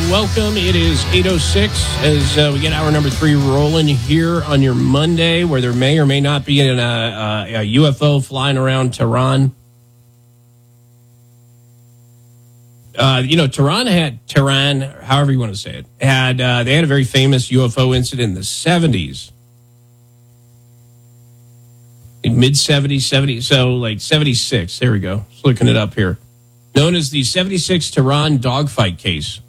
welcome. It is 8:06 as we get hour number 3 rolling here on your Monday, where there may or may not be a UFO flying around Tehran. Tehran, however you want to say it, they had a very famous UFO incident in the 70s. Mid-70s, 70s, so like 76. There we go. Just looking it up here. Known as the 76 Tehran dogfight case.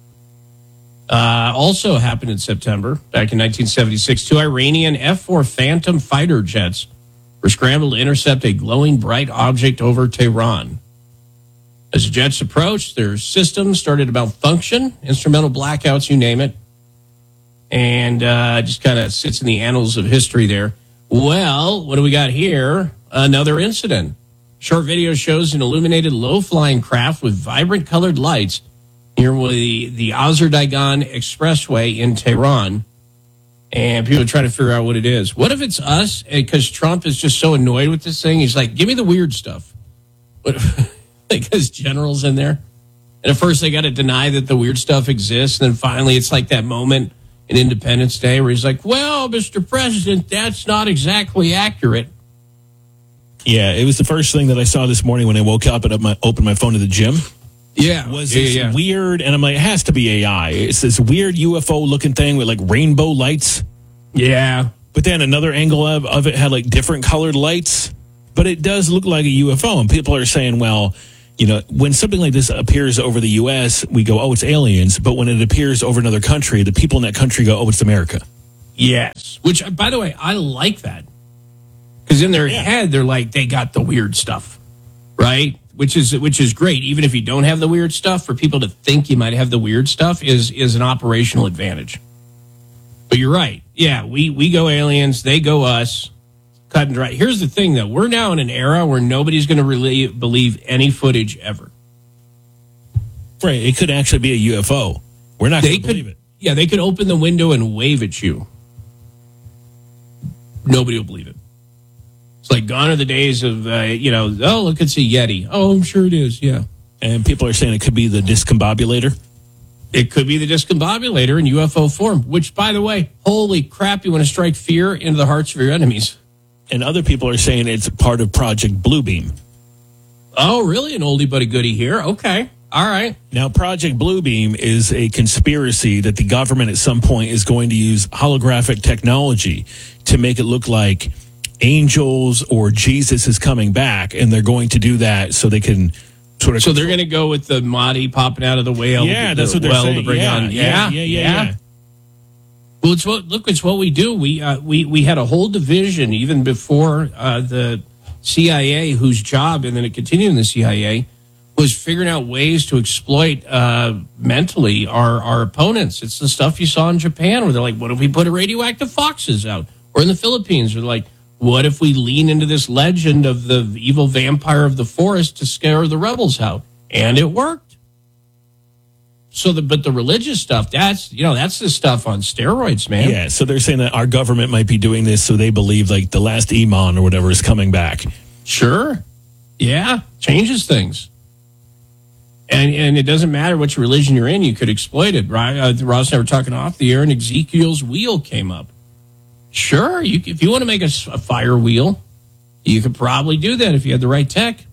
Also happened in September, back in 1976. 2 Iranian F-4 Phantom fighter jets were scrambled to intercept a glowing bright object over Tehran. As the jets approached, their systems started to malfunction, instrumental blackouts, you name it. And just kind of sits in the annals of history there. Well, what do we got here? Another incident. Short video shows an illuminated low-flying craft with vibrant colored lights near the Azardaigan Expressway in Tehran. And people are trying to figure out what it is. What if it's us? Because Trump is just so annoyed with this thing. He's like, give me the weird stuff. Because generals in there. And at first they got to deny that the weird stuff exists. And then finally it's like that moment in Independence Day where he's like, well, Mr. President, that's not exactly accurate. Yeah, it was the first thing that I saw this morning when I woke up and opened my phone to the gym. Yeah. Was this weird, and I'm like, it has to be AI. It's this weird UFO-looking thing with, like, rainbow lights. Yeah. But then another angle of it had, like, different colored lights. But it does look like a UFO, and people are saying, well, you know, when something like this appears over the U.S., we go, oh, it's aliens. But when it appears over another country, the people in that country go, oh, it's America. Yes. Which, by the way, I like that. Because in their head, they're like, they got the weird stuff, right? Which is great. Even if you don't have the weird stuff, for people to think you might have the weird stuff is an operational advantage. But you're right. Yeah, we go aliens, they go us, cut and dry. Here's the thing, though. We're now in an era where nobody's going to really believe any footage ever. Right. It could actually be a UFO. We're not going to believe it. Yeah, they could open the window and wave at you. Nobody will believe it. It's like gone are the days of, oh, look, it's a Yeti. Oh, I'm sure it is, yeah. And people are saying it could be the discombobulator. It could be the discombobulator in UFO form, which, by the way, holy crap, you want to strike fear into the hearts of your enemies. And other people are saying it's part of Project Bluebeam. Oh, really? An oldie but a goodie here. Okay. All right. Now, Project Bluebeam is a conspiracy that the government at some point is going to use holographic technology to make it look like angels or Jesus is coming back, and they're going to do that so they can sort of. So they're going to go with the Mahdi popping out of the whale. Yeah, that's what they're saying. To bring on. Yeah. Well, it's what we do. We had a whole division even before the CIA, whose job, and then it continued in the CIA, was figuring out ways to exploit mentally our opponents. It's the stuff you saw in Japan where they're like, what if we put radioactive foxes out? Or in the Philippines, they're like, what if we lean into this legend of the evil vampire of the forest to scare the rebels out? And it worked. But the religious stuff, that's the stuff on steroids, man. Yeah, so they're saying that our government might be doing this so they believe like the last Iman or whatever is coming back. Sure. Yeah, changes things. And it doesn't matter which religion you're in, you could exploit it, right? Ross and I were talking off the air, and Ezekiel's wheel came up. Sure, if you want to make a fire wheel, you could probably do that if you had the right tech.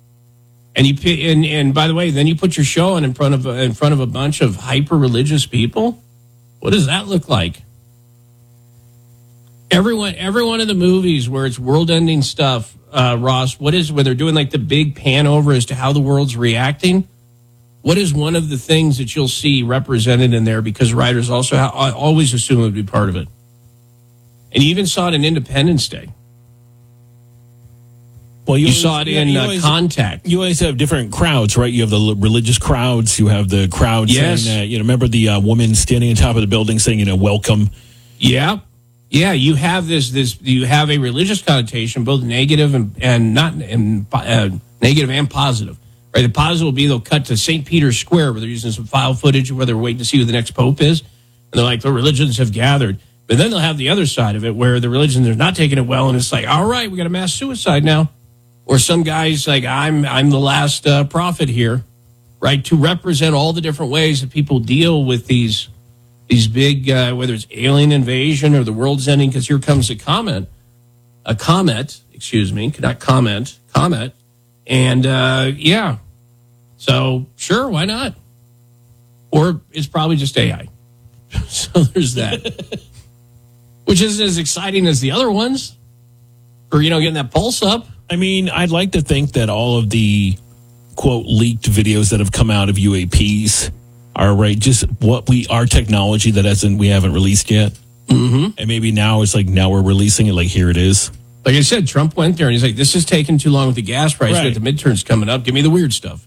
And by the way, then you put your show on in front of a bunch of hyper religious people. What does that look like? Every one of the movies where it's world ending stuff, Ross, when they're doing like the big pan over as to how the world's reacting? What is one of the things that you'll see represented in there? Because writers also always assume it would be part of it. And you even saw it in Independence Day. Well, you saw it in Contact. You always have different crowds, right? You have the religious crowds. You have the crowd saying that, remember the woman standing on top of the building saying, welcome. Yeah. Yeah, you have you have a religious connotation, both negative and not negative and positive. Right? The positive will be they'll cut to St. Peter's Square where they're using some file footage where they're waiting to see who the next pope is. And they're like, the religions have gathered. But then they'll have the other side of it where the religions are not taking it well, and it's like, all right, we got a mass suicide now. Or some guy's like, I'm the last prophet here. right, to represent all the different ways that people deal with these big, whether it's alien invasion or the world's ending, because here comes a comet, excuse me, not comet. And, yeah. So, sure, why not? Or it's probably just AI. So there's that. Which isn't as exciting as the other ones. Or, getting that pulse up. I mean, I'd like to think that all of the, quote, leaked videos that have come out of UAPs are right, just our technology that we haven't released yet. Mm-hmm. And maybe now it's like, now we're releasing it, like, here it is. Like I said, Trump went there and he's like, this is taking too long with the gas price. Right. We got the midterms coming up. Give me the weird stuff.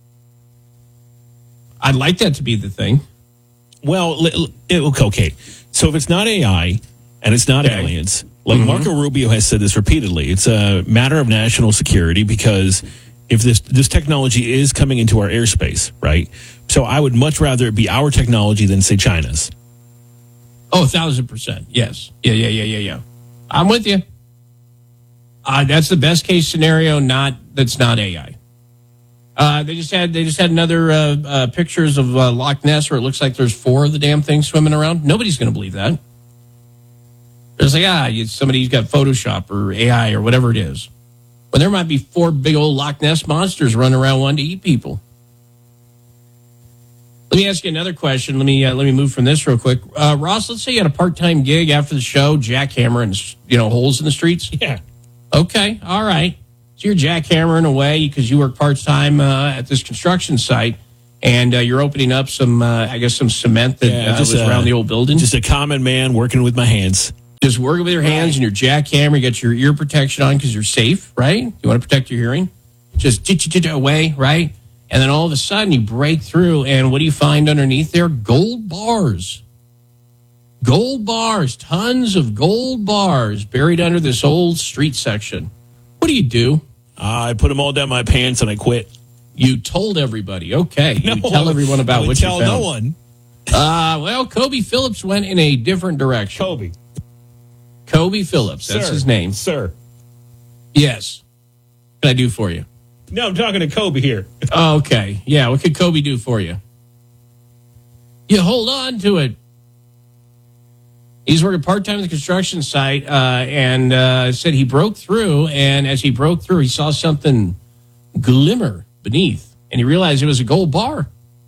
I'd like that to be the thing. Well, okay. So if it's not AI and it's not aliens, like Marco Rubio has said this repeatedly, it's a matter of national security, because if this technology is coming into our airspace, right? So I would much rather it be our technology than, say, China's. Oh, 1,000%. Yes. Yeah. I'm with you. That's the best case scenario. That's not AI. They just had another pictures of Loch Ness where it looks like there's 4 of the damn things swimming around. Nobody's going to believe that. There's like, somebody's got Photoshop or AI or whatever it is. Well, there might be 4 big old Loch Ness monsters running around wanting to eat people. Let me ask you another question. Let me move from this real quick. Ross, let's say you had a part-time gig after the show, jackhammering, holes in the streets. Yeah. Okay. All right. So you're jackhammering away because you work part-time at this construction site, and you're opening up some cement that was around the old building. Just a common man working with my hands. Just working with your hands and your jackhammer. You got your ear protection on because you're safe, right? You want to protect your hearing. Just away, right? And then all of a sudden you break through, and what do you find underneath there? Gold bars. Gold bars. Tons of gold bars buried under this old street section. What do? I put them all down my pants and I quit. You told everybody. Okay. No, you tell everyone about what you found. Tell no one. Well, Kobe Phillips went in a different direction. Kobe Phillips. That's his name. Sir. Yes. What can I do for you? No, I'm talking to Kobe here. Okay. Yeah. What could Kobe do for you? You hold on to it. He's working part-time at the construction site and said he broke through, and as he broke through, he saw something glimmer beneath, and he realized it was a gold bar.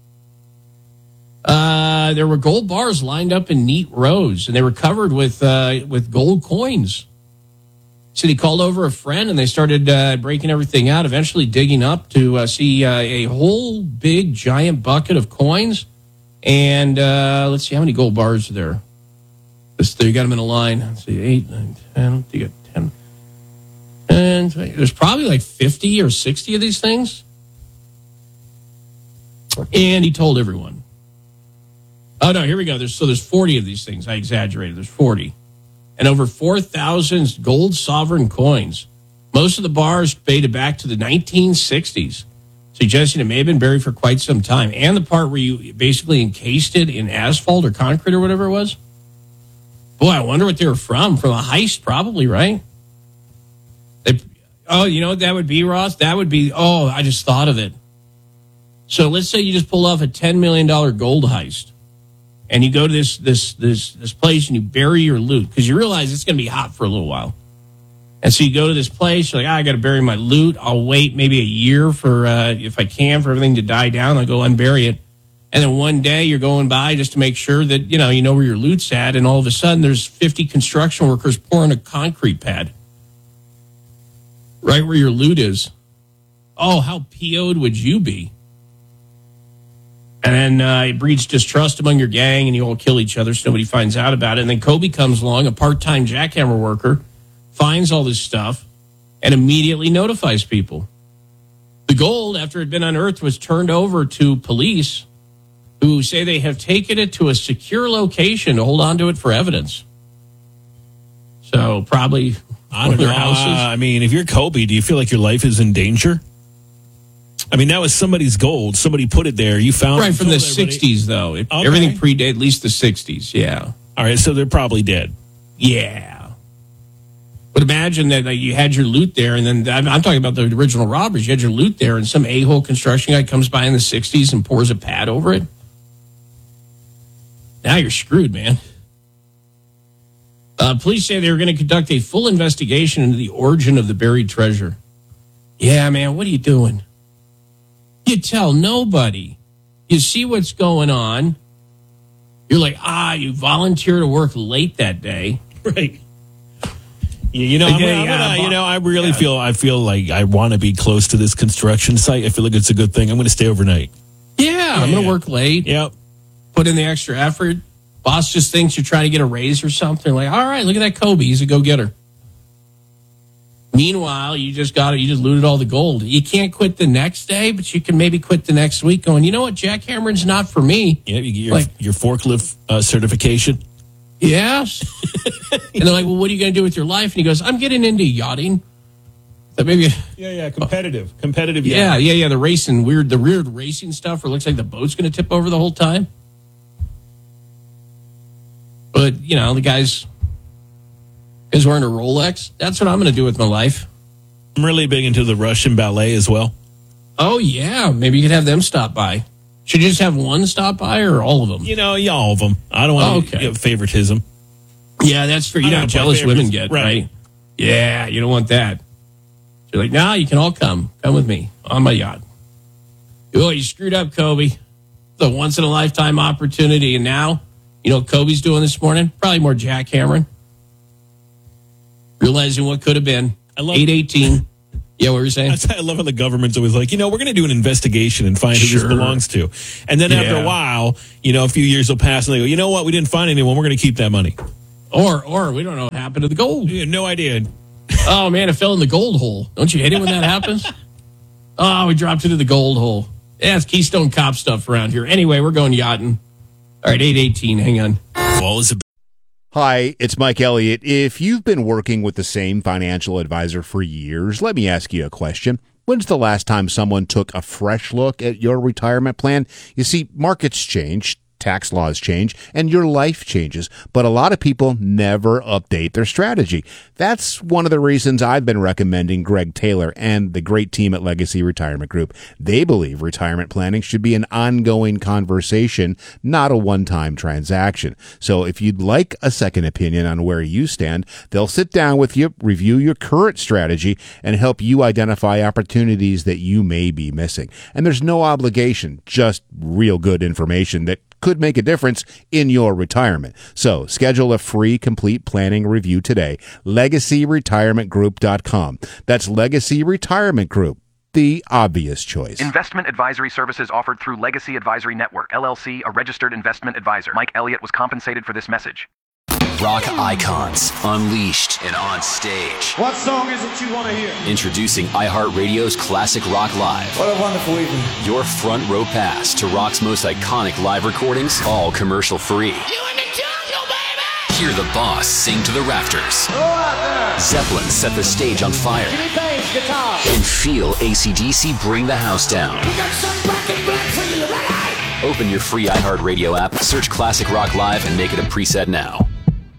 There were gold bars lined up in neat rows, and they were covered with gold coins. So he called over a friend, and they started breaking everything out, eventually digging up to see a whole big, giant bucket of coins. And let's see, how many gold bars are there? You got them in a line. Let's see, 8, 9, 10. You got 10. And there's probably like 50 or 60 of these things. And he told everyone. Oh, no, here we go. There's 40 of these things. I exaggerated. There's 40. And over 4,000 gold sovereign coins. Most of the bars dated back to the 1960s, suggesting it may have been buried for quite some time. And the part where you basically encased it in asphalt or concrete or whatever it was. Boy, I wonder what they were from. From a heist, probably, right? You know what that would be, Ross? That would be, I just thought of it. So let's say you just pull off a $10 million gold heist. And you go to this place and you bury your loot because you realize it's going to be hot for a little while. And so you go to this place, you're like, I got to bury my loot. I'll wait maybe a year for, if I can, for everything to die down. I'll go unbury it. And then one day you're going by just to make sure that, you know where your loot's at. And all of a sudden there's 50 construction workers pouring a concrete pad right where your loot is. Oh, how PO'd would you be? And then it breeds distrust among your gang, and you all kill each other so nobody finds out about it. And then Kobe comes along, a part-time jackhammer worker, finds all this stuff, and immediately notifies people. The gold, after it had been unearthed, was turned over to police, who say they have taken it to a secure location to hold on to it for evidence. So probably one of their houses. I mean, if you're Kobe, do you feel like your life is in danger? I mean, that was somebody's gold. Somebody put it there. You found it. Right, from the 60s, though. Everything predated at least the 60s, yeah. All right, so they're probably dead. Yeah. But imagine that you had your loot there, and then I'm talking about the original robbers. You had your loot there, and some a-hole construction guy comes by in the 60s and pours a pad over it. Now you're screwed, man. Police say they're going to conduct a full investigation into the origin of the buried treasure. Yeah, man, what are you doing? You tell nobody. You see what's going on. You're like, you volunteer to work late that day. Right. I really feel like I want to be close to this construction site. I feel like it's a good thing. I'm going to stay overnight. Yeah, I'm going to work late. Yep. Put in the extra effort. Boss just thinks you're trying to get a raise or something. Like, all right, look at that Kobe. He's a go-getter. Meanwhile, you just looted all the gold. You can't quit the next day, but you can maybe quit the next week going, you know what, jackhammering's not for me. Yeah, you get your forklift certification. Yes. And they're like, well, what are you going to do with your life? And he goes, I'm getting into yachting. So maybe. Yeah, competitive. Yeah. The racing, the weird racing stuff where it looks like the boat's going to tip over the whole time. But, the guy's wearing a Rolex. That's what I'm going to do with my life. I'm really big into the Russian ballet as well. Oh, yeah. Maybe you could have them stop by. Should you just have one stop by or all of them? All of them. I don't want to get favoritism. Yeah, that's for, how jealous women get, right? Yeah, you don't want that. You're like, nah, you can all come. Come with me on my yacht. Oh, you screwed up, Kobe. The once-in-a-lifetime opportunity. And now, you know what Kobe's doing this morning? Probably more jackhammering. Realizing what could have been. 818. Yeah, what were you saying? I love how the government's always like, we're going to do an investigation and find who this belongs to. And then after a while, a few years will pass and they go, you know what? We didn't find anyone. We're going to keep that money. Or we don't know what happened to the gold. You have no idea. Oh, man, it fell in the gold hole. Don't you hate it when that happens? Oh, we dropped into the gold hole. Yeah, it's Keystone Cop stuff around here. Anyway, we're going yachting. All right, 818. Hang on. Hi, it's Mike Elliott. If you've been working with the same financial advisor for years, let me ask you a question. When's the last time someone took a fresh look at your retirement plan? You see, markets change, tax laws change, and your life changes, but a lot of people never update their strategy. That's one of the reasons I've been recommending Greg Taylor and the great team at Legacy Retirement Group. They believe retirement planning should be an ongoing conversation, not a one-time transaction. So if you'd like a second opinion on where you stand, they'll sit down with you, review your current strategy, and help you identify opportunities that you may be missing. And there's no obligation, just real good information that could make a difference in your retirement. So schedule a free complete planning review today. LegacyRetirementGroup.com. That's Legacy Retirement Group, the obvious choice. Investment advisory services offered through Legacy Advisory Network, LLC, a registered investment advisor. Mike Elliott was compensated for this message. Rock icons, unleashed and on stage. What song is it you want to hear? Introducing iHeartRadio's Classic Rock Live. What a wonderful evening. Your front row pass to rock's most iconic live recordings, all commercial free. You in the jungle, baby! Hear the boss sing to the rafters. Go out there! Zeppelin set the stage on fire. Jimmy Page, guitar. And feel AC/DC bring the house down. We got some black and black for you, ready? Open your free iHeartRadio app, search Classic Rock Live, and make it a preset now.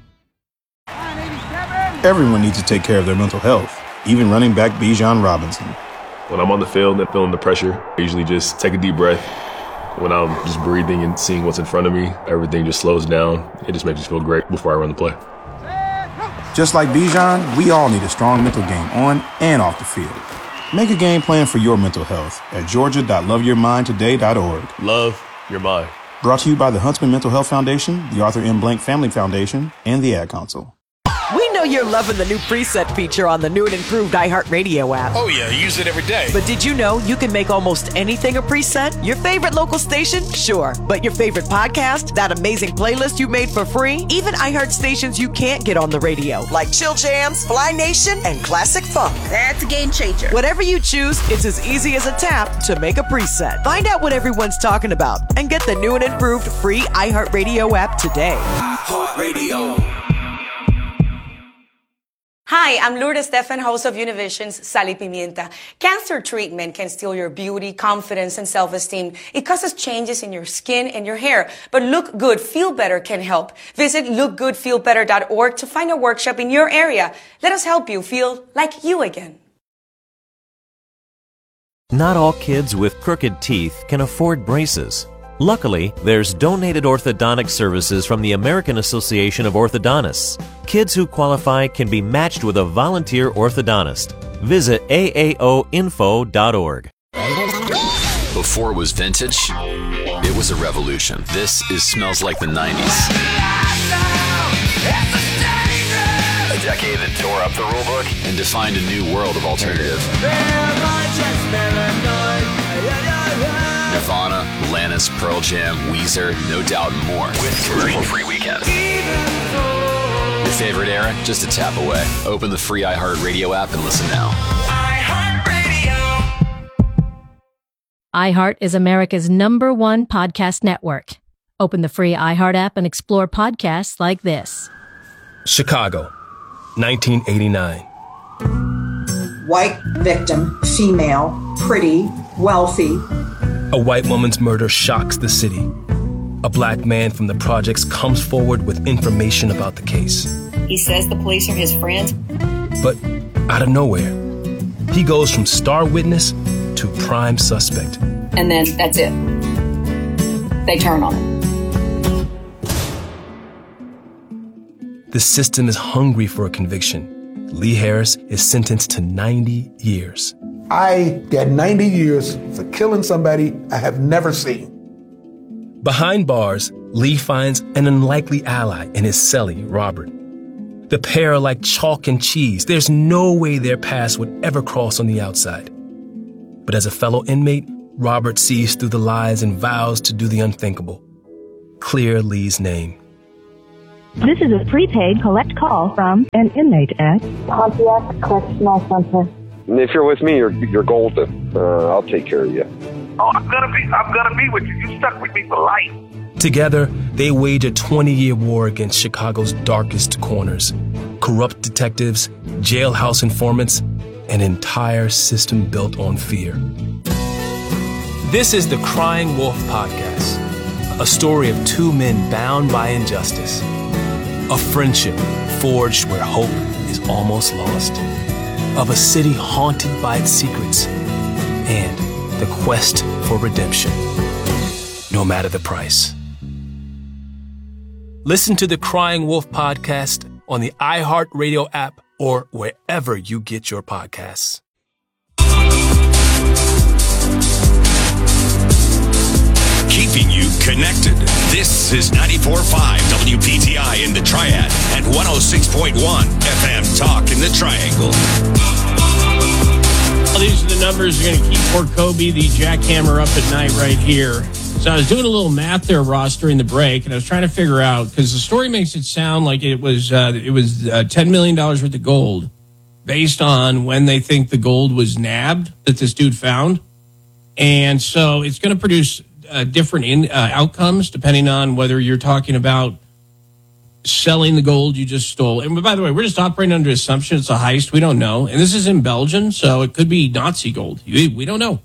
Everyone needs to take care of their mental health, even running back Bijan Robinson. When I'm on the field and feeling the pressure, I usually just take a deep breath. When I'm just breathing and seeing what's in front of me, everything just slows down. It just makes me feel great before I run the play. Just like Bijan, we all need a strong mental game on and off the field. Make a game plan for your mental health at georgia.loveyourmindtoday.org. Love your mind. Brought to you by the Huntsman Mental Health Foundation, the Arthur M. Blank Family Foundation, and the Ad Council. We know you're loving the new preset feature on the new and improved iHeartRadio app. Oh yeah, I use it every day. But did you know you can make almost anything a preset? Your favorite local station? Sure. But your favorite podcast? That amazing playlist you made for free? Even iHeart stations you can't get on the radio, like Chill Jams, Fly Nation, and Classic Funk. That's a game changer. Whatever you choose, it's as easy as a tap to make a preset. Find out what everyone's talking about and get the new and improved free iHeartRadio app today. iHeartRadio. Hi, I'm Lourdes Stefan, host of Univision's Sal y Pimienta. Cancer treatment can steal your beauty, confidence, and self-esteem. It causes changes in your skin and your hair. But Look Good, Feel Better can help. Visit lookgoodfeelbetter.org to find a workshop in your area. Let us help you feel like you again. Not all kids with crooked teeth can afford braces. Luckily, there's donated orthodontic services from the American Association of Orthodontists. Kids who qualify can be matched with a volunteer orthodontist. Visit aaoinfo.org. Before it was vintage, it was a revolution. This is Smells Like the 90s. A decade that tore up the rulebook and defined a new world of alternative. Nirvana, Alanis, Pearl Jam, Weezer, No Doubt, and more. With commercial-free weekends. Your favorite era? Just a tap away. Open the free iHeartRadio app and listen now. iHeart is America's #1 podcast network. Open the free iHeart app and explore podcasts like this. Chicago, 1989. White victim, female, pretty, wealthy. A white woman's murder shocks the city. A black man from the projects comes forward with information about the case. He says the police are his friends. But out of nowhere, he goes from star witness to prime suspect. And then that's it. They turn on him. The system is hungry for a conviction. Lee Harris is sentenced to 90 years. I got 90 years for killing somebody I have never seen. Behind bars, Lee finds an unlikely ally in his cellie, Robert. The pair are like chalk and cheese. There's no way their paths would ever cross on the outside. But as a fellow inmate, Robert sees through the lies and vows to do the unthinkable. Clear Lee's name. This is a prepaid collect call from an inmate at Pontiac Correctional Center. If you're with me, you're golden. I'll take care of you. Oh, I'm gonna be with you. You stuck with me for life. Together, they wage a 20-year war against Chicago's darkest corners. Corrupt detectives, jailhouse informants, an entire system built on fear. This is the Crying Wolf Podcast, a story of two men bound by injustice. A friendship forged where hope is almost lost. Of a city haunted by its secrets. And the quest for redemption, no matter the price. Listen to the Crying Wolf Podcast on the iHeartRadio app or wherever you get your podcasts. Keeping you connected. This is 94.5 WPTI in the Triad and 106.1 FM Talk in the Triangle. Well, these are the numbers you're going to keep Fort Kobe, the jackhammer, up at night right here. So I was doing a little math there, Ross, during the break, and I was trying to figure out, because the story makes it sound like it was $10 million worth of gold based on when they think the gold was nabbed that this dude found. And so it's going to produce different outcomes depending on whether you're talking about selling the gold you just stole. And by the way, we're just operating under assumption it's a heist. We don't know. And this is in Belgium, so it could be Nazi gold. We don't know.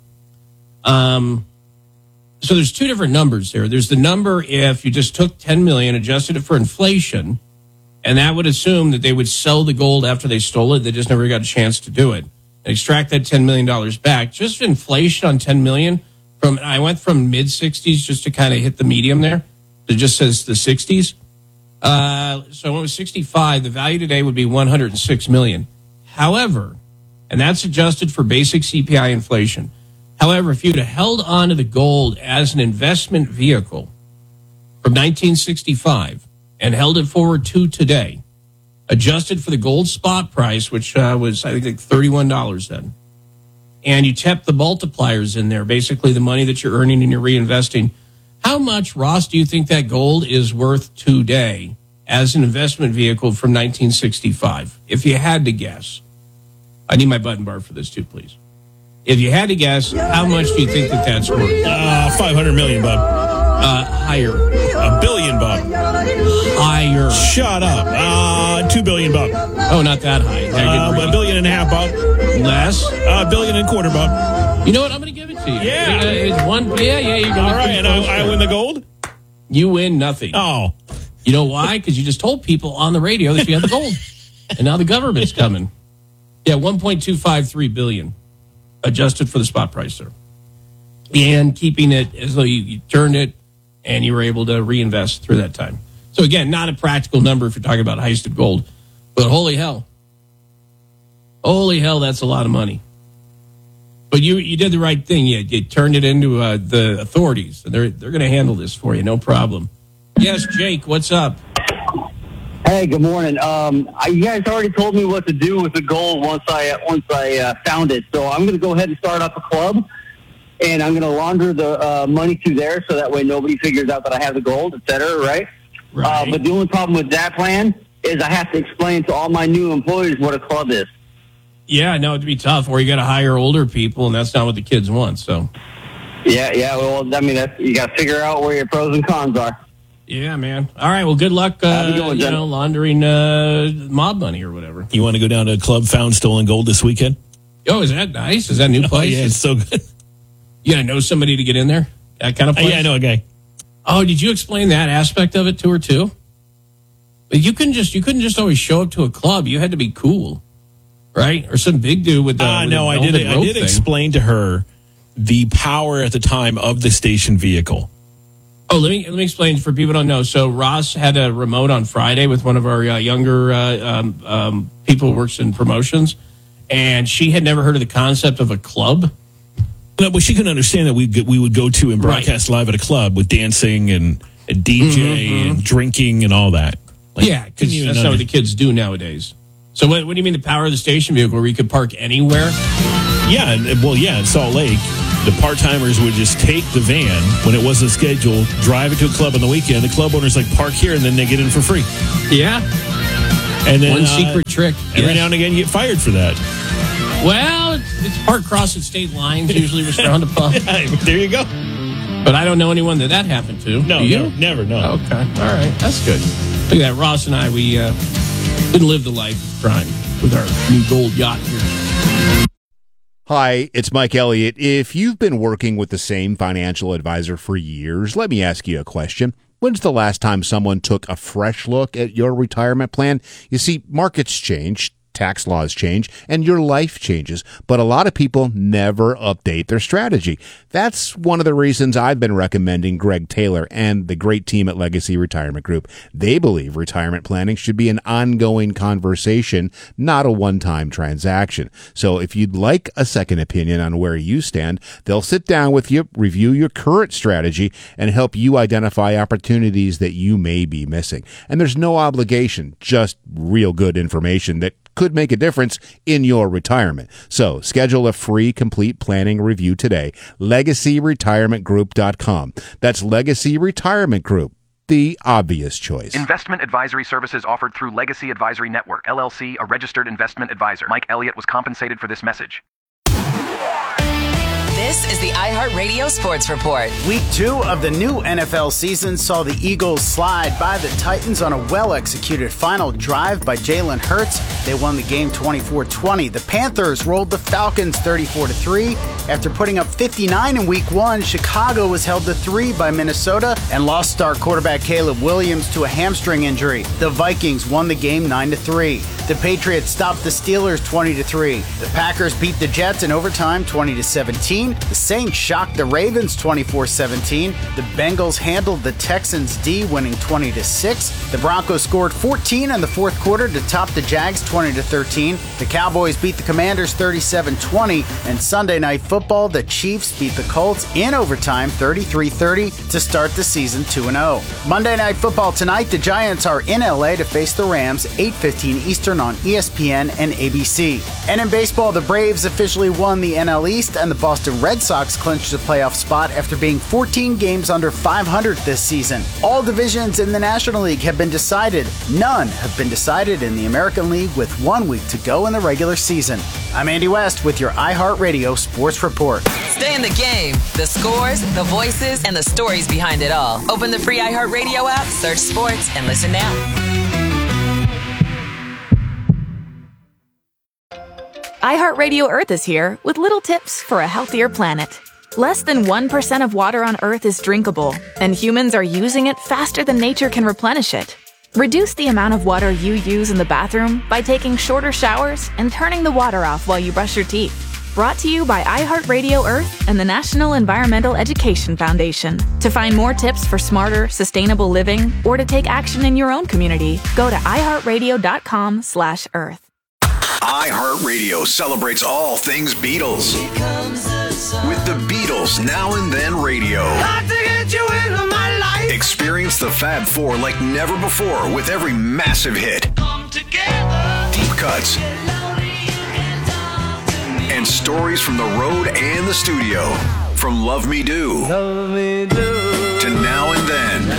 So there's two different numbers there. There's the number if you just took 10 million, adjusted it for inflation, and that would assume that they would sell the gold after they stole it. They just never got a chance to do it. And extract that $10 million back. Just inflation on 10 million. I went from mid-60s just to kind of hit the medium there. It just says the 60s. So when it was 65, the value today would be 106 million. However, and that's adjusted for basic CPI inflation. However, if you'd have held on to the gold as an investment vehicle from 1965 and held it forward to today, adjusted for the gold spot price, which was, I think, like $31 then, and you kept the multipliers in there, basically the money that you're earning and you're reinvesting, how much, Ross, do you think that gold is worth today as an investment vehicle from 1965? If you had to guess. I need my button bar for this too, please. If you had to guess, how much do you think that that's worth? 500 million, bud. Higher. $1 billion, Bob. Higher. Shut up. $2 billion, Bob. Oh, not that high. $1.5 billion, Bob. Less. $1.25 billion, Bob. You know what? I'm going to give it to you. Yeah. It's one. Yeah. You're going all right, and I win the gold? You win nothing. Oh. You know why? Because you just told people on the radio that you had the gold. And now the government's coming. Yeah, $1.253 billion adjusted for the spot price there. And keeping it as though you turned it and you were able to reinvest through that time. So again, not a practical number if you're talking about heisted gold. But holy hell. Holy hell, that's a lot of money. But you did the right thing. You turned it into the authorities. And they're going to handle this for you, no problem. Yes, Jake, what's up? Hey, good morning. You guys already told me what to do with the gold once I found it. So I'm going to go ahead and start up a club, and I'm going to launder the money through there so that way nobody figures out that I have the gold, et cetera, right? But the only problem with that plan is I have to explain to all my new employees what a club is. Yeah, no, it'd be tough. Or you got to hire older people, and that's not what the kids want. So. Yeah. Well, I mean, you got to figure out where your pros and cons are. Yeah, man. All right. Well, good luck. Laundering mob money or whatever. You want to go down to a club found stolen gold this weekend? Oh, is that nice? Is that a new place? Yeah, it's so good. You gotta know somebody to get in there. That kind of place. Yeah, I know a guy. Oh, did you explain that aspect of it to her too? But you couldn't just always show up to a club. You had to be cool, right? Or some big dude with the no. I did explain to her the power at the time of the station vehicle. Oh, let me explain for people who don't know. So Ross had a remote on Friday with one of our younger people who works in promotions, and she had never heard of the concept of a club. No, but she couldn't understand that we would go to and broadcast live at a club with dancing and a DJ and drinking and all that. Yeah, because that's not what the kids do nowadays. So what do you mean the power of the station vehicle where we could park anywhere? Yeah, in Salt Lake. The part-timers would just take the van when it wasn't scheduled, drive it to a club on the weekend. The club owners park here, and then they get in for free. Yeah. And then one secret trick. Every now and again, you get fired for that. Well, it's parked crossing state lines. Usually was frowned upon. There you go. But I don't know anyone that happened to. No, never. No. Okay. All right. That's good. Look at that. Ross and I, we didn't live the life of crime with our new gold yacht here. Hi, it's Mike Elliott. If you've been working with the same financial advisor for years, let me ask you a question. When's the last time someone took a fresh look at your retirement plan? You see, markets change, tax laws change, and your life changes, but a lot of people never update their strategy. That's one of the reasons I've been recommending Greg Taylor and the great team at Legacy Retirement Group. They believe retirement planning should be an ongoing conversation, not a one-time transaction. So if you'd like a second opinion on where you stand, they'll sit down with you, review your current strategy, and help you identify opportunities that you may be missing. And there's no obligation, just real good information that could make a difference in your retirement. So schedule a free complete planning review today. LegacyRetirementGroup.com. That's Legacy Retirement Group, the obvious choice. Investment advisory services offered through Legacy Advisory Network, LLC, a registered investment advisor. Mike Elliott was compensated for this message. This is the iHeartRadio Sports Report. Week 2 of the new NFL season saw the Eagles slide by the Titans on a well-executed final drive by Jalen Hurts. They won the game 24-20. The Panthers rolled the Falcons 34-3. After putting up 59 in Week 1, Chicago was held to 3 by Minnesota and lost star quarterback Caleb Williams to a hamstring injury. The Vikings won the game 9-3. The Patriots stopped the Steelers 20-3. The Packers beat the Jets in overtime 20-17. The Saints shocked the Ravens 24-17. The Bengals handled the Texans D, winning 20-6. The Broncos scored 14 in the fourth quarter to top the Jags 20-13. The Cowboys beat the Commanders 37-20. And Sunday Night Football, the Chiefs beat the Colts in overtime 33-30 to start the season 2-0. Monday Night Football tonight, the Giants are in LA to face the Rams, 8:15 Eastern on ESPN and ABC. And in baseball, the Braves officially won the NL East, and the Boston Red Sox clinched a playoff spot after being 14 games under 500 this season. All divisions in the National League have been decided. None have been decided in the American League with 1 week to go in the regular season. I'm Andy West with your iHeartRadio Sports Report. Stay in the game. The scores, the voices, and the stories behind it all. Open the free iHeartRadio app, search sports, and listen now. iHeartRadio Earth is here with little tips for a healthier planet. Less than 1% of water on Earth is drinkable, and humans are using it faster than nature can replenish it. Reduce the amount of water you use in the bathroom by taking shorter showers and turning the water off while you brush your teeth. Brought to you by iHeartRadio Earth and the National Environmental Education Foundation. To find more tips for smarter, sustainable living or to take action in your own community, go to iHeartRadio.com/Earth. iHeartRadio celebrates all things Beatles. With the Beatles Now and Then Radio. Experience the Fab Four like never before with every massive hit. Deep cuts. And stories from the road and the studio. From Love Me Do to Now and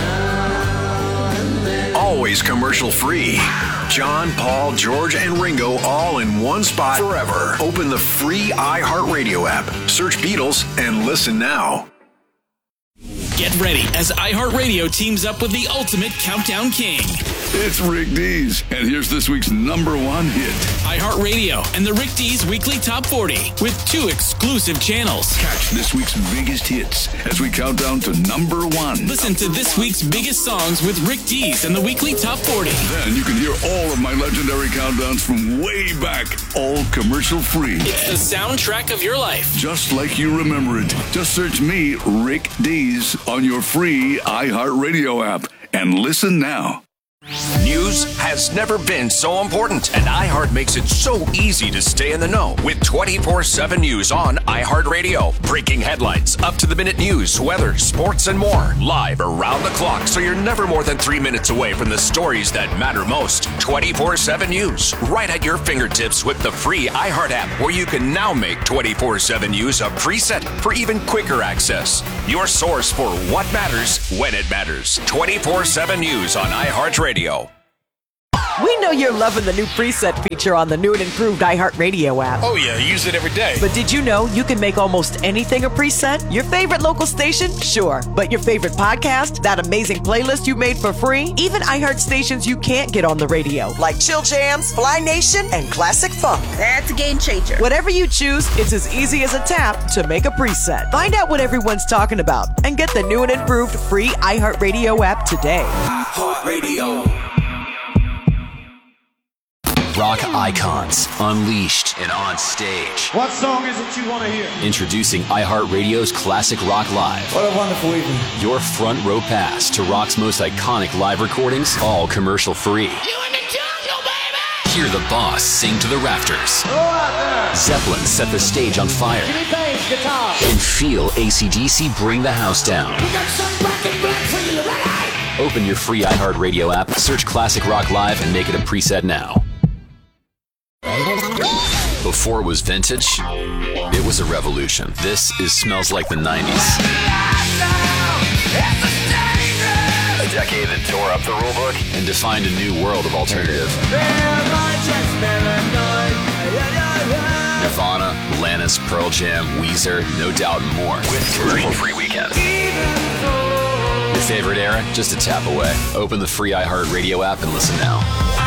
Then. Always commercial free. John, Paul, George, and Ringo all in one spot forever. Open the free iHeartRadio app. Search Beatles and listen now. Get ready as iHeartRadio teams up with the ultimate countdown king. It's Rick Dees, and here's this week's #1 hit. iHeartRadio and the Rick Dees Weekly Top 40 with 2 exclusive channels. Catch this week's biggest hits as we count down to #1. Listen to this week's biggest songs with Rick Dees and the Weekly Top 40. Then you can hear all of my legendary countdowns from way back, all commercial free. It's the soundtrack of your life. Just like you remember it. Just search me, Rick Dees, on your free iHeartRadio app and listen now. News has never been so important, and iHeart makes it so easy to stay in the know with 24/7 news on iHeartRadio. Breaking headlines, up-to-the-minute news, weather, sports, and more. Live around the clock, so you're never more than 3 minutes away from the stories that matter most. 24/7 news, right at your fingertips with the free iHeart app, where you can now make 24/7 news a preset for even quicker access. Your source for what matters when it matters. 24/7 news on iHeartRadio. We know you're loving the new preset feature on the new and improved iHeartRadio app. Oh yeah, use it every day. But did you know you can make almost anything a preset? Your favorite local station? Sure. But your favorite podcast? That amazing playlist you made for free? Even iHeart stations you can't get on the radio, like Chill Jams, Fly Nation, and Classic Funk. That's a game changer. Whatever you choose, it's as easy as a tap to make a preset. Find out what everyone's talking about and get the new and improved free iHeartRadio app today. iHeartRadio. Rock icons, unleashed and on stage. What song is it you want to hear? Introducing iHeartRadio's Classic Rock Live. What a wonderful evening. Your front row pass to rock's most iconic live recordings, all commercial free. You in the jungle, baby! Hear the boss sing to the rafters. Go out there! Zeppelin set the stage on fire. Jimmy Page, guitar. And feel AC/DC bring the house down. We got some black and black for you, ready? Open your free iHeartRadio app, search Classic Rock Live, and make it a preset now. Before it was vintage, it was a revolution. This is Smells Like the 90s. A decade that tore up the rulebook and defined a new world of alternative. Nirvana, Alanis, Pearl Jam, Weezer, No Doubt, and more. With commercial-free weekends. Your favorite era? Just a tap away. Open the free iHeartRadio app and listen now.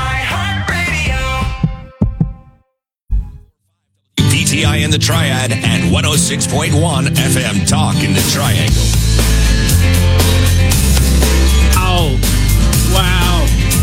PTI in the Triad and 106.1 FM Talk in the Triangle. Oh, wow.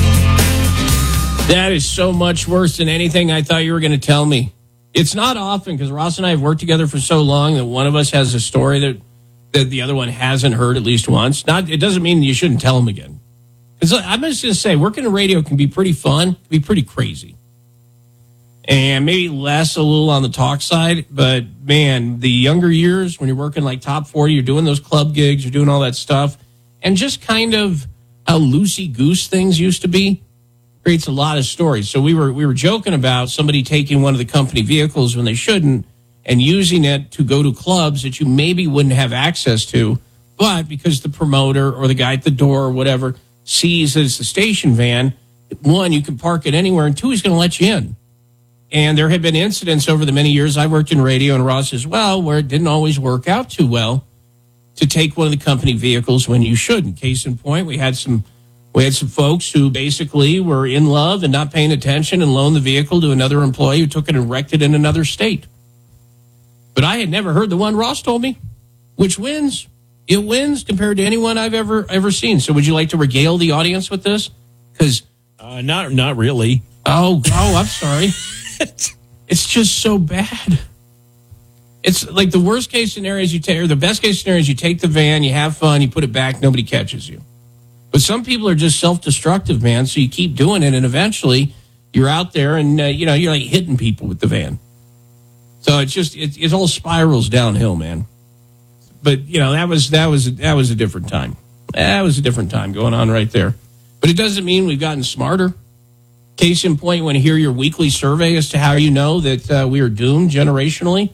That is so much worse than anything I thought you were going to tell me. It's not often, because Ross and I have worked together for so long that one of us has a story that the other one hasn't heard at least once. It doesn't mean you shouldn't tell them again. Because I'm just going to say, working in radio can be pretty fun, can be pretty crazy. And maybe less a little on the talk side, but man, the younger years when you're working like top 40, you're doing those club gigs, you're doing all that stuff, and just kind of how loosey-goose things used to be. creates a lot of stories. So we were joking about somebody taking one of the company vehicles when they shouldn't and using it to go to clubs that you maybe wouldn't have access to, but because the promoter or the guy at the door or whatever sees it's the station van, one, you can park it anywhere, and two, he's going to let you in. And there have been incidents over the many years I worked in radio, and Ross as well, where it didn't always work out too well to take one of the company vehicles when you shouldn't. Case in point, we had some folks who basically were in love and not paying attention and loaned the vehicle to another employee who took it and wrecked it in another state. But I had never heard the one Ross told me, which wins. It wins compared to anyone I've ever seen. So would you like to regale the audience with this? Because not really. Oh, I'm sorry. It's just so bad. It's like the worst case scenarios you take, or the best case scenarios you take the van, you have fun, you put it back, nobody catches you. But some people are just self-destructive, man. So you keep doing it, and eventually you're out there, and you're like hitting people with the van. So it all spirals downhill, man. But that was a different time. That was a different time going on right there. But it doesn't mean we've gotten smarter. Case in point, you want to hear your weekly survey as to how you know that we are doomed generationally.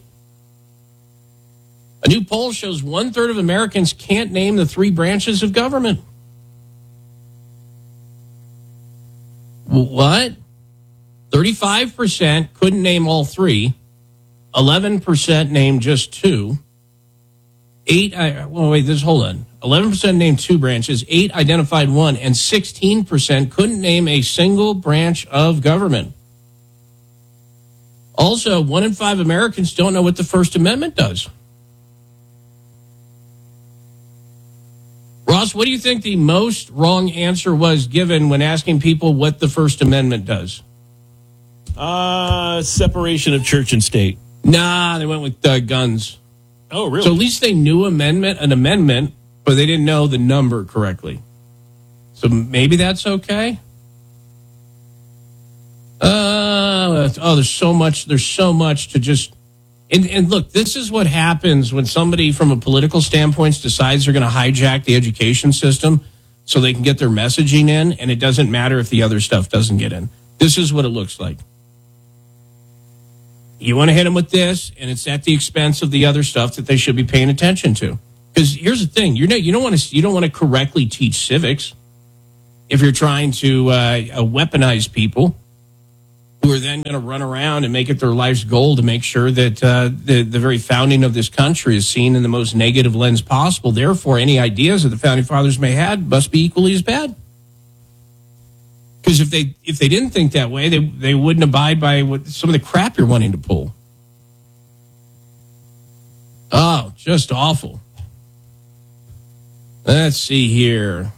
A new poll shows 1/3 of Americans can't name the 3 branches of government. What? 35% couldn't name all 3. 11% named just 2. 11% named 2 branches. 8 identified 1, and 16% couldn't name a single branch of government. Also, 1 in 5 Americans don't know what the First Amendment does. Ross, what do you think the most wrong answer was given when asking people what the First Amendment does? Separation of church and state. Nah, they went with guns. Oh, really? So at least they knew an amendment, but they didn't know the number correctly. So maybe that's okay. There's so much to just. And look, this is what happens when somebody from a political standpoint decides they're going to hijack the education system so they can get their messaging in, and it doesn't matter if the other stuff doesn't get in. This is what it looks like. You want to hit them with this, and it's at the expense of the other stuff that they should be paying attention to. Because here's the thing: you don't want to correctly teach civics if you're trying to weaponize people who are then going to run around and make it their life's goal to make sure that the very founding of this country is seen in the most negative lens possible. Therefore, any ideas that the founding fathers may have must be equally as bad. Because if they didn't think that way, they wouldn't abide by some of the crap you're wanting to pull. Oh, just awful. Let's see here.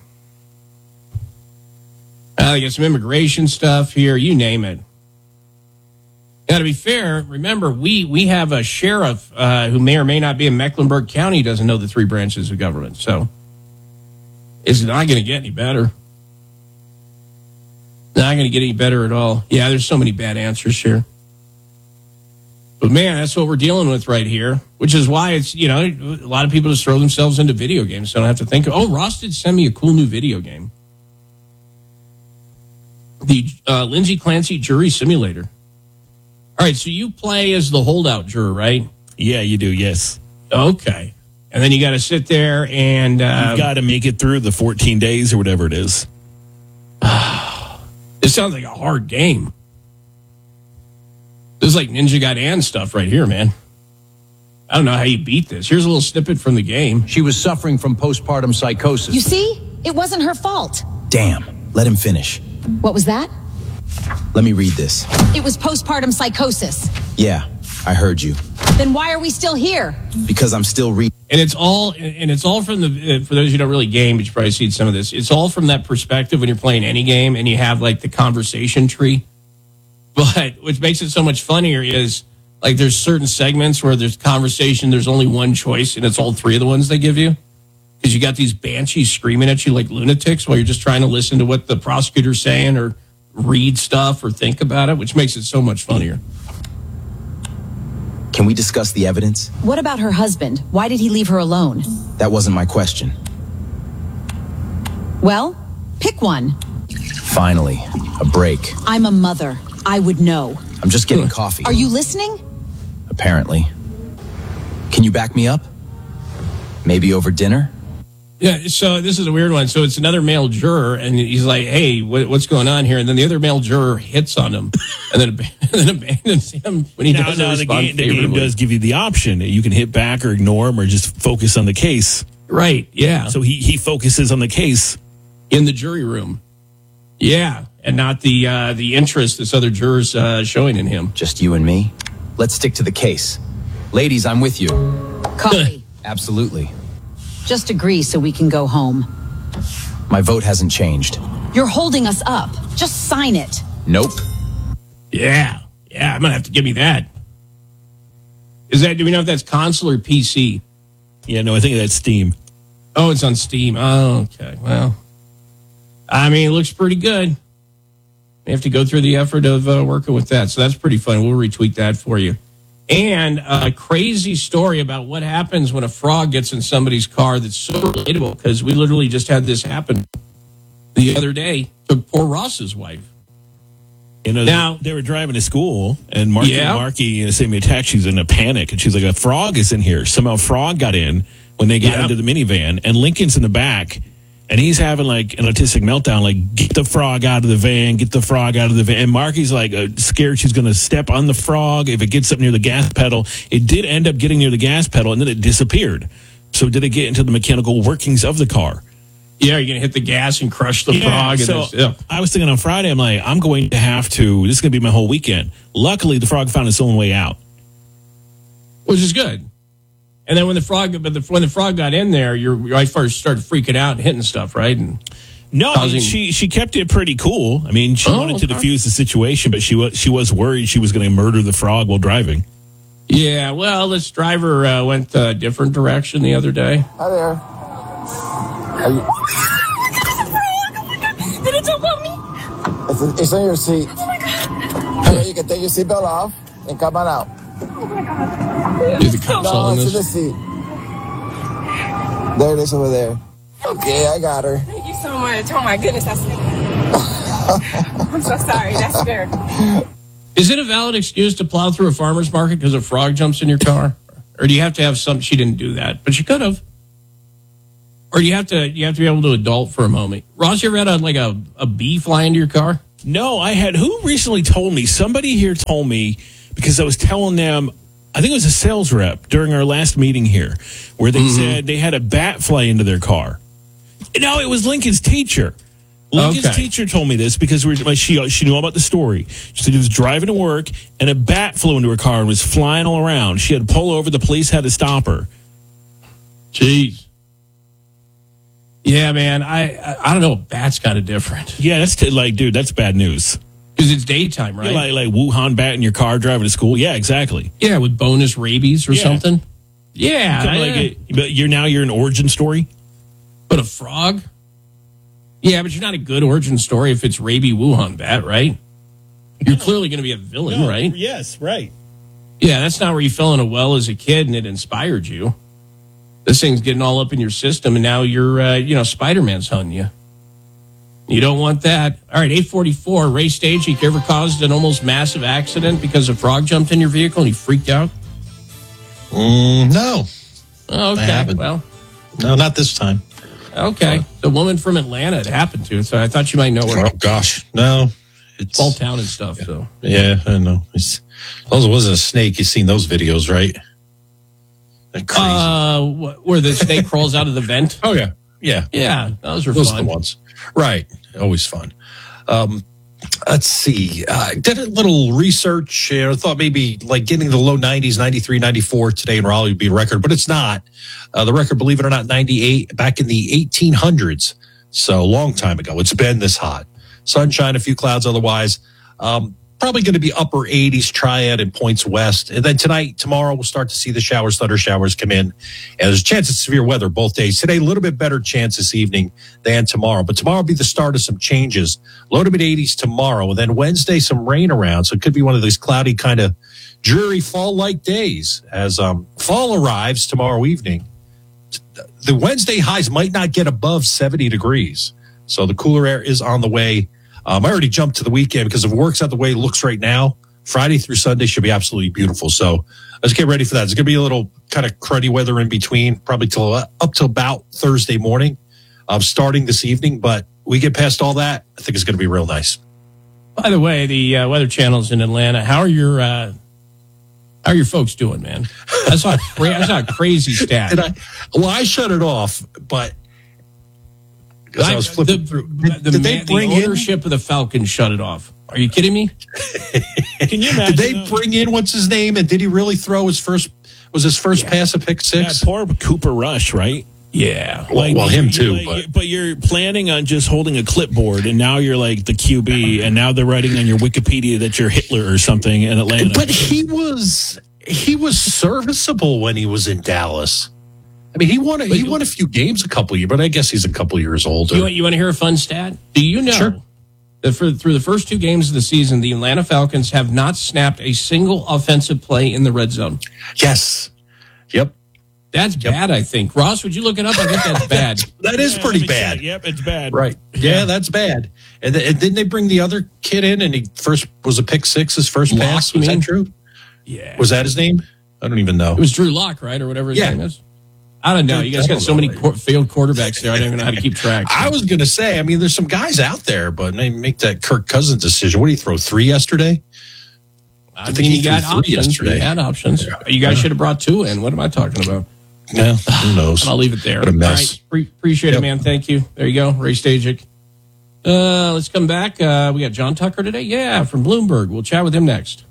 I got some immigration stuff here. You name it. Now, to be fair, remember, we have a sheriff who may or may not be in Mecklenburg County who doesn't know the 3 branches of government. So it's not going to get any better. Not going to get any better at all. Yeah, there's so many bad answers here. But, man, that's what we're dealing with right here, which is why it's, a lot of people just throw themselves into video games. So I don't have to think, Ross did send me a cool new video game. The Lindsay Clancy Jury Simulator. All right, so you play as the holdout juror, right? Yeah, you do, yes. Okay. And then you got to sit there and... You've got to make it through the 14 days or whatever it is. This sounds like a hard game. This is like Ninja Gaiden stuff right here, man. I don't know how you beat this. Here's a little snippet from the game. She was suffering from postpartum psychosis. You see? It wasn't her fault. Damn. Let him finish. What was that? Let me read this. It was postpartum psychosis. Yeah, I heard you. Then why are we still here? Because I'm still reading. And it's all from the, for those who don't really game, but you probably seen some of this, it's all from that perspective when you're playing any game and you have like the conversation tree. But what makes it so much funnier is like there's certain segments where there's conversation, there's only one choice, and it's all 3 of the ones they give you. Because you got these banshees screaming at you like lunatics while you're just trying to listen to what the prosecutor's saying or read stuff or think about it, which makes it so much funnier. Can we discuss the evidence? What about her husband? Why did he leave her alone? That wasn't my question. Well, pick one. Finally, a break. I'm a mother. I would know. I'm just getting coffee. Are you listening? Apparently. Can you back me up? Maybe over dinner? Yeah, so this is a weird one. So it's another male juror, and he's like, hey, what's going on here? And then the other male juror hits on him and then abandons him when he doesn't respond the game does give you the option. You can hit back or ignore him or just focus on the case. Right, yeah. So he focuses on the case. In the jury room. Yeah, and not the interest this other juror's showing in him. Just you and me? Let's stick to the case. Ladies, I'm with you. Coffee. Absolutely. Just agree so we can go home. My vote hasn't changed. You're holding us up. Just sign it. Nope. Yeah, I'm going to have to give me that. Do we know if that's console or PC? Yeah, no, I think that's Steam. Oh, it's on Steam. Oh, okay. Well, I mean, it looks pretty good. We have to go through the effort of working with that. So that's pretty fun. We'll retweet that for you. And a crazy story about what happens when a frog gets in somebody's car that's so relatable, because we literally just had this happen the other day to poor Ross's wife. You know, now, they were driving to school, and Marky sent me a text. She's in a panic, and she's like, a frog is in here. Somehow a frog got in when they got into the minivan, and Lincoln's in the back, and he's having like an autistic meltdown, like, get the frog out of the van, get the frog out of the van. And Marky's like scared she's going to step on the frog if it gets up near the gas pedal. It did end up getting near the gas pedal, and then it disappeared. So did it get into the mechanical workings of the car? Yeah, you're going to hit the gas and crush the frog. So I was thinking on Friday, I'm like, I'm going to have to, this is going to be my whole weekend. Luckily, the frog found its own way out. Which is good. And then when the frog got in there, your wife first started freaking out and hitting stuff, right? And she kept it pretty cool. I mean, she wanted to defuse the situation, but she was worried she was going to murder the frog while driving. Yeah, well, this driver went a different direction the other day. Hi there. Did it jump on me? It's on your seat. Oh my God. Okay, you can take your seatbelt off and come on out. Oh my God. Is the cops all in it's in the this? seat. There it is over there. Okay, I got her. Thank you so much. Oh my goodness, that's I'm so sorry. That's scary. Is it a valid excuse to plow through a farmer's market because a frog jumps in your car? Or do you have to have some? She didn't do that, but she could have. Or you have to be able to adult for a moment. Ross, you ever had a bee fly into your car? No, I had. Who recently told me? Somebody here told me, because I was telling them, I think it was a sales rep during our last meeting here, where they said they had a bat fly into their car. No, it was Lincoln's teacher. Lincoln's teacher told me this because she knew all about the story. She said he was driving to work and a bat flew into her car and was flying all around. She had to pull over. The police had to stop her. Jeez. Yeah, man. I don't know. Bat's kind of different. Yeah, that's dude, that's bad news. Because it's daytime, right? Yeah, like Wuhan bat in your car driving to school. Yeah, exactly. Yeah, with bonus rabies or something. Yeah. But you're an origin story? But a frog? Yeah, but you're not a good origin story if it's rabies Wuhan bat, right? You're clearly going to be a villain, right? Yes, right. Yeah, that's not where you fell in a well as a kid and it inspired you. This thing's getting all up in your system, and now you're, Spider-Man's hunting you. You don't want that. All right, 844, Ray Stagey, you ever caused an almost massive accident because a frog jumped in your vehicle and you freaked out? No. Oh, okay, I haven't. Well. No, not this time. Okay. The woman from Atlanta it happened to, so I thought you might know her. Oh, gosh. No. It's small town and stuff, so. Yeah, I know. As long as it wasn't a snake, you've seen those videos, right? Crazy. Where the snake crawls out of the vent? Oh, yeah. Yeah. Yeah, those are fun. fun. Those are the ones. Right. Always fun. Let's see. I did a little research. I thought maybe like getting the low 90s, 93, 94 today in Raleigh would be a record, but it's not. The record, believe it or not, 98 back in the 1800s. So a long time ago. It's been this hot. Sunshine, a few clouds otherwise. Probably going to be upper 80s, Triad and points west. And then tomorrow, we'll start to see the showers, thunder showers come in. And there's a chance of severe weather both days. Today, a little bit better chance this evening than tomorrow. But tomorrow will be the start of some changes. Low to mid 80s tomorrow. And then Wednesday, some rain around. So it could be one of those cloudy, kind of dreary fall-like days as fall arrives tomorrow evening. The Wednesday highs might not get above 70 degrees. So the cooler air is on the way. I already jumped to the weekend because if it works out the way it looks right now, Friday through Sunday should be absolutely beautiful. So let's get ready for that. It's going to be a little kind of cruddy weather in between, probably up till about Thursday morning, starting this evening. But we get past all that, I think it's going to be real nice. By the way, the Weather Channel's in Atlanta. How are your folks doing, man? I saw a crazy stat. I shut it off, but I was flipping through. The ownership of the Falcons shut it off. Are you kidding me? Can you imagine? Did they bring in what's his name? And did he really throw his first pass a pick six? Yeah, poor Cooper Rush, right? Yeah. Well, him too. But you're planning on just holding a clipboard, and now you're like the QB, and now they're writing on your Wikipedia that you're Hitler or something in Atlanta. But he was serviceable when he was in Dallas. I mean, he won a few games a couple of years, but I guess he's a couple of years older. You want to hear a fun stat? Do you know Sure. that through the first 2 games of the season, the Atlanta Falcons have not snapped a single offensive play in the red zone? Yes. Yep. That's bad, I think. Ross, would you look it up? I think that's bad. That is pretty bad. Yep, it's bad. Right. Yeah, that's bad. And didn't they bring the other kid in and he first was a pick six, his first pass? Was that true? Yeah. Was that his name? I don't even know. It was Drew Lock, right? Or whatever his name is. I don't know. You guys got so many failed quarterbacks there. I don't even know how to keep track. I was going to say, I mean, there's some guys out there, but maybe make that Kirk Cousins decision. What did he throw, 3 yesterday? I think he got options. Yesterday. He had options. Yeah. You guys should have brought 2 in. What am I talking about? Yeah, who knows? I'll leave it there. What a mess. All right. Appreciate it, man. Thank you. There you go. Ray Stajic. Let's come back. We got John Tucker today. Yeah, from Bloomberg. We'll chat with him next.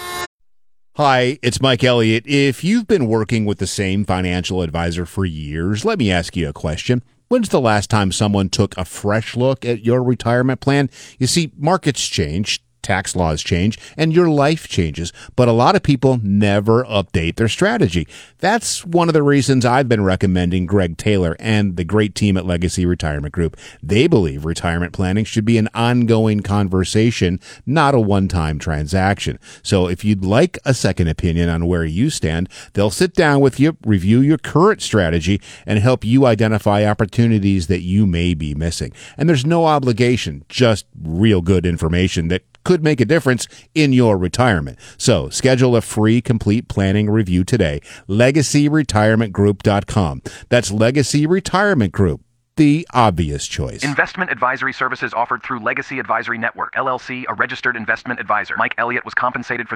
Hi, it's Mike Elliott. If you've been working with the same financial advisor for years, let me ask you a question. When's the last time someone took a fresh look at your retirement plan? You see, markets change, tax laws change, and your life changes, but a lot of people never update their strategy. That's one of the reasons I've been recommending Greg Taylor and the great team at Legacy Retirement Group. They believe retirement planning should be an ongoing conversation, not a one-time transaction. So if you'd like a second opinion on where you stand, they'll sit down with you, review your current strategy, and help you identify opportunities that you may be missing. And there's no obligation, just real good information that could make a difference in your retirement. So schedule a free complete planning review today. LegacyRetirementGroup.com. That's Legacy Retirement Group, the obvious choice. Investment advisory services offered through Legacy Advisory Network, LLC, a registered investment advisor. Mike Elliott was compensated for